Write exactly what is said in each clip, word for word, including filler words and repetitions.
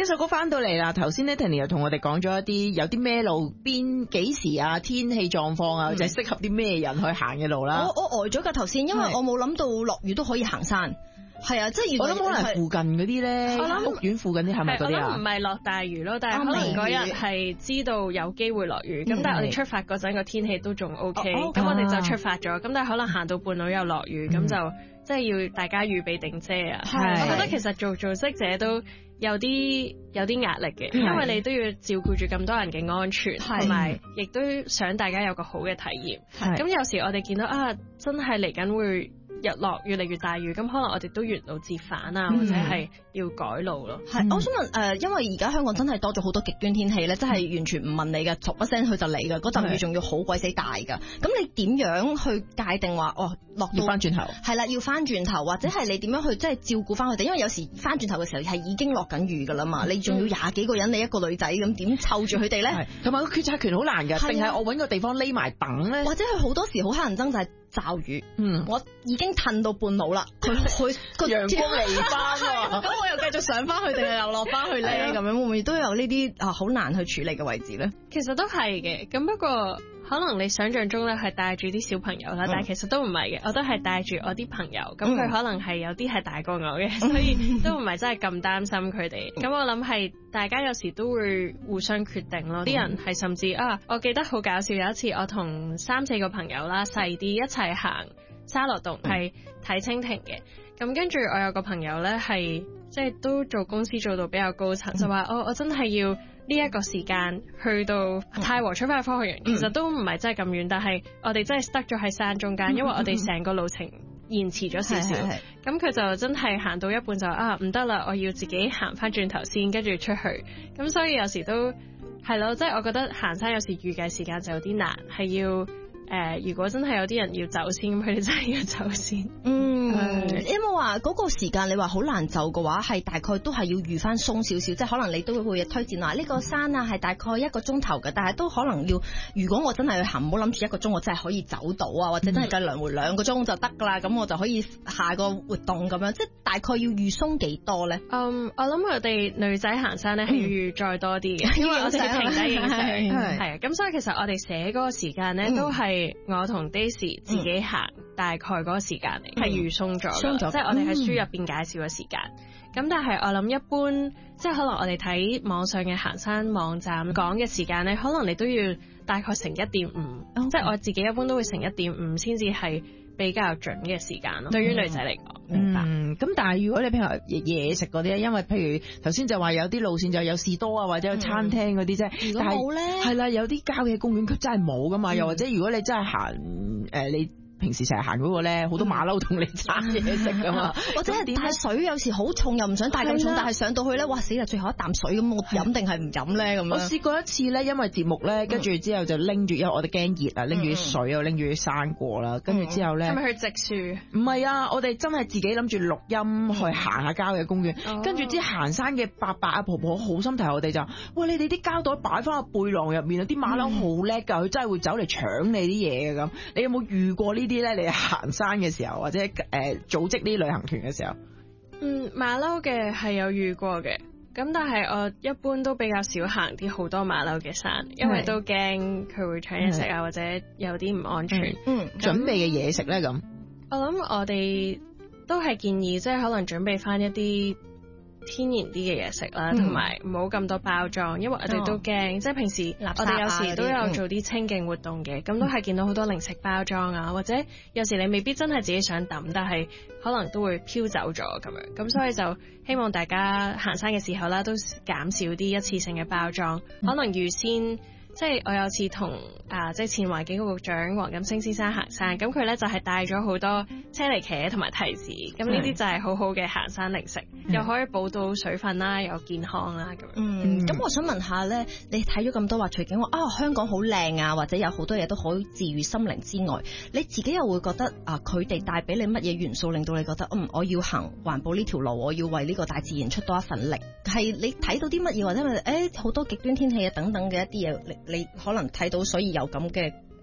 一首歌翻到嚟啦，頭先呢 Tiffany 又同我哋講咗一啲有啲咩路邊幾時啊，天氣狀況啊，或者適合啲咩人去行嘅路啦。 我我呆咗㗎頭先，因為我冇諗到落雨都可以行山。係啊，即係我諗可能係附近嗰啲咧，我諗屋苑附近啲係咪嗰啲啊？ 唔係落大雨咯，但係可能嗰日係知道有機會落雨，咁、嗯、但係我哋出發嗰陣個天氣都仲 OK，咁、哦、我哋就出發咗，咁、啊、但係可能行到半路又落雨，咁、嗯、就即係要大家預備定遮啊。我覺得其實做組織者都有啲有啲壓力嘅，因為你都要照顧住咁多人嘅安全，同埋亦都想大家有個好嘅體驗。咁有時我哋見到啊，真係嚟緊會日落越嚟越大雨，咁可能我哋都沿路折返啊，或者係要改路咯。 係、嗯，我想問誒、呃，因為而家香港真係多咗好多極端天氣咧，真係完全唔問你嘅，嘈一聲佢就嚟嘅，嗰陣雨仲要好鬼死大㗎。咁你點樣去界定話哦落到要翻轉頭？係啦，要翻轉頭，或者係你點樣去即係照顧翻佢哋？因為有時翻轉頭嘅時候係已經落緊雨㗎啦嘛，你仲要廿幾個人，你一個女仔咁點湊住佢哋咧？ 同埋個決策權好難㗎，定係我揾個地方匿埋等咧？ 或者佢好多時好乞人憎就係驟雨，嗯，我已經褪到半路啦，佢佢個陽光嚟翻喎，咁我又繼續上翻去定係又落翻去咧？咁樣會唔會都有呢啲啊好難去處理嘅位置咧？ 其實都係嘅，咁不過可能你想象中咧係帶住啲小朋友啦、嗯，但係其實都唔係嘅，我都係帶住我啲朋友，咁、嗯、佢可能係有啲係大過我嘅，所以都唔係真係咁擔心佢哋。咁、嗯、我諗係大家有時都會互相決定咯。啲、嗯、人係甚至啊，我記得好搞笑，有一次我同三四個朋友啦，細啲一齊行沙羅洞，係睇蜻蜓嘅。咁跟住我有個朋友咧係即係都做公司做到比較高層，嗯、就話我我真係要呢一個時間去到太和出翻去科學園、嗯，其實都唔係真係咁遠，但係我哋真係 stuck 咗喺山中間、嗯，因為我哋成個路程延遲咗少少。咁佢就真係行到一半就啊唔得啦，我要自己行翻轉頭先，跟住出去。咁所以有時都係咯，即係、就是、我覺得行山有時預計時間就有啲難，係要。誒、呃，如果真係有啲人要走先，咁佢哋真係要走先。 嗯，你有冇話嗰個時間？你話好難走嘅話，係大概都係要預翻鬆少少，即係可能你都會推薦話呢個山啊，係大概一個鐘頭嘅，但係都可能要。如果我真係去行，唔好諗住一個鐘，我真係可以走到啊，或者真係計來回兩個鐘就得㗎啦。咁、嗯、我就可以下個活動咁樣，即係大概要預鬆幾多咧？ 嗯，我諗我哋女仔行山咧係要預再多啲嘅、嗯，因為我哋停低影相係啊。咁所以其實我哋寫嗰個時間咧都係。我同 Daisy 自己行大概嗰個時間嚟，係預鬆咗，即係我哋喺書入邊介紹嘅時間。咁、嗯、但係我諗一般，即係可能我哋睇網上嘅行山網站講嘅時間咧，可能你都要大概乘一點五，即係我自己一般都會乘一點五先至係比較準嘅時間咯。對於女仔嚟講，明白。 嗯，咁但係如果你譬如嘢食嗰啲咧，因為譬如頭先就話有啲路線就有士多啊，或者有餐廳嗰啲啫。如果冇咧，係啦，有啲郊野公園佢真係冇噶嘛、嗯。又或者如果你真係行誒、呃、你。平時成日行嗰個咧，好多馬騮同你爭嘢食噶嘛， 或者係帶水有時好重又唔想帶咁重，但係上到去咧，哇死啦！最後一啖水咁，我飲定係唔飲咧咁樣。我試過一次咧，因為節目咧，跟住之後就拎住，因為我哋驚熱啊，拎住啲水又拎住啲生果啦，跟住之後咧， 係咪去植樹？ 唔係啊，我哋真係自己諗住錄音去行下郊野公園，跟住啲行山嘅伯伯啊婆婆好心提我哋就，喂，你哋啲膠袋擺翻個背囊入面啊，啲馬騮好叻㗎，佢真係會走嚟搶你啲嘢嘅咁。你有冇遇過呢啲咧？你行山嘅時候，或者誒、呃、組織啲旅行團嘅時候， 嗯，馬騮嘅係有遇過嘅，咁但係我一般都比較少行啲好多馬騮嘅山，因為都驚佢會搶嘢食啊，或者有啲唔安全。 嗯，準備嘅嘢食咧咁， 我諗我哋都係建議，即係可能準備翻一啲天然啲嘅嘢食啦，同埋唔好咁多包裝，因為我哋都驚、哦，即係平時我哋有時都有做啲清淨活動嘅，咁、嗯、都係見到好多零食包裝啊，或者有時你未必真係自己想抌，但係可能都會飄走咗咁樣，咁所以就希望大家行山嘅時候啦，都減少啲一,一次性嘅包裝，嗯、可能預先。即係我有次同啊，即係前環境局局長黃錦星先生行山，咁佢咧就係帶咗好多車厘茄同埋提子，咁呢啲就係好好嘅行山零食，又可以補到水分啦，又健康啦咁樣。 嗯，咁、嗯、我想問下咧，你睇咗咁多話，除咗話啊香港好靚啊，或者有好多嘢都好治癒心靈之外，你自己又會覺得啊，佢哋帶俾你乜嘢元素令到你覺得嗯，我要行環保呢條路，我要為呢個大自然出多一份力？係你睇到啲乜嘢，或者誒好多極端天氣啊等等嘅一啲嘢，你可能睇到，所以有咁嘅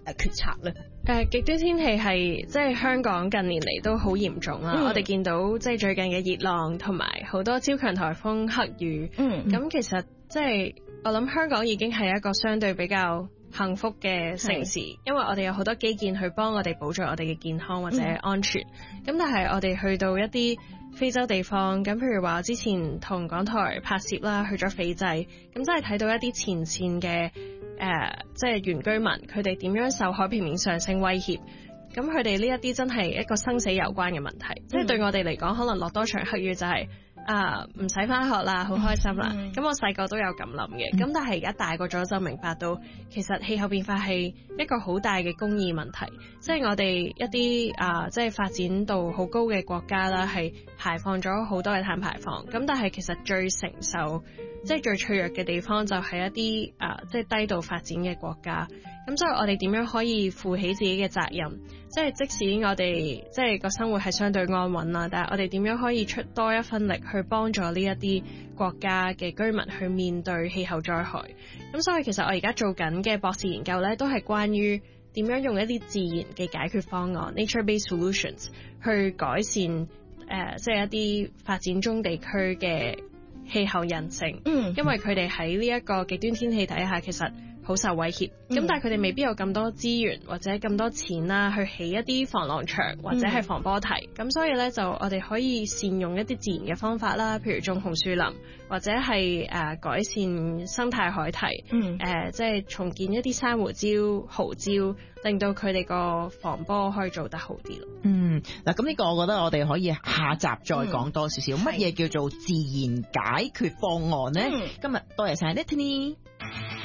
誒決策咧？ 誒極端天氣係即係香港近年嚟都好嚴重啦，嗯、我哋見到即係最近嘅熱浪同埋好多超強颱風黑雨，嗯，咁其實即係我諗香港已經係一個相對比較幸福嘅城市，因為我哋有好多基建去幫我哋保障我哋嘅健康或者安全，咁、嗯、但係我哋去到一啲非洲地方，咁譬如話之前同港台拍攝啦，去咗斐濟，咁真係睇到一啲前線嘅。誒、呃，即係原居民，佢哋點樣受海平面上升威脅？咁佢哋呢一啲真係一個生死有關嘅問題。嗯、即係對我哋嚟講，可能落多場黑雨就係、是、啊，唔使返學啦，好開心啦。咁、嗯、我細個都有咁諗嘅。咁、嗯、但係而家大個咗就明白到，其實氣候變化係一個好大嘅公義問題。即係我哋一啲啊，即係發展到好高嘅國家啦，係排放咗好多嘅碳排放。咁但係其實最承受即係最脆弱嘅地方就係一啲啊，即係低度發展嘅國家。咁所以我哋點樣可以負起自己嘅責任？即係即使我哋即係個生活係相對安穩啦，但係我哋點樣可以出多一分力去幫助呢一啲國家嘅居民去面對氣候災害？咁所以其實我而家做緊嘅博士研究咧，都係關於點樣用一啲自然嘅解決方案 （nature-based solutions） 去改善誒、呃，即係一啲發展中地區嘅氣候韌性，嗯，因為佢哋喺呢一個極端天氣底下，其實好受威脅。咁、嗯、但係佢哋未必有咁多資源或者咁多錢啦，去起一啲防浪牆或者係防波堤。咁、嗯、所以咧，就我哋可以善用一啲自然嘅方法啦，譬如種紅樹林，或者係誒、呃、改善生態海堤，嗯，誒、呃、即係重建一啲珊瑚礁、蠔礁，令到佢哋個防波可以做得好啲咯。 嗯，嗱，咁呢個我覺得我哋可以下集再講多少少，乜嘢、嗯、叫做自然解決方案呢？嗯、今日多謝晒 Natalie。